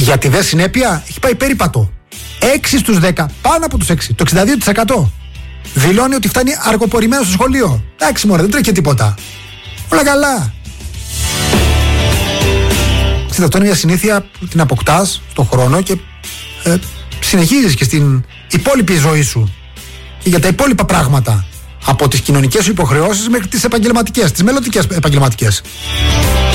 Για τη δε συνέπεια έχει πάει περίπατο. 6 στους 10, πάνω από τους 6, το 62%. Δηλώνει ότι φτάνει αργοπορημένο στο σχολείο. Εντάξει μωρέ, δεν τρέχει τίποτα. Όλα καλά. Αυτό είναι μια συνήθεια που την αποκτάς στον χρόνο και συνεχίζεις και στην υπόλοιπη ζωή σου και για τα υπόλοιπα πράγματα, από τις κοινωνικές σου υποχρεώσεις μέχρι τις επαγγελματικές, τις μελλοντικές επαγγελματικές.